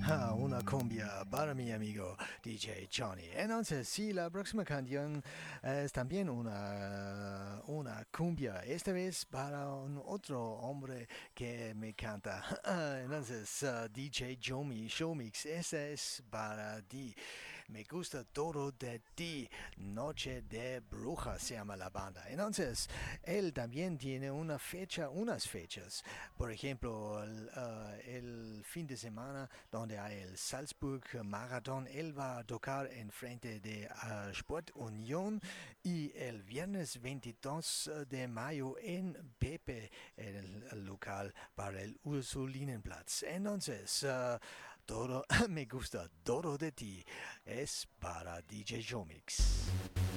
Una cumbia para mi amigo DJ Johnny. Entonces, sí, la próxima canción es también una cumbia, esta vez para un otro hombre que me canta. Entonces, DJ Jomi Showmix, esa es para ti. Me gusta todo de ti. Noche de Brujas se llama la banda. Entonces, él también tiene una fecha, unas fechas. Por ejemplo, el fin de semana donde hay el Salzburg Marathon, él va a tocar en frente de Sport Unión y el viernes 22 de mayo en Pepe, el local para el Ursulinenplatz. Entonces, todo me gusta, todo de ti es para DJ Jomix.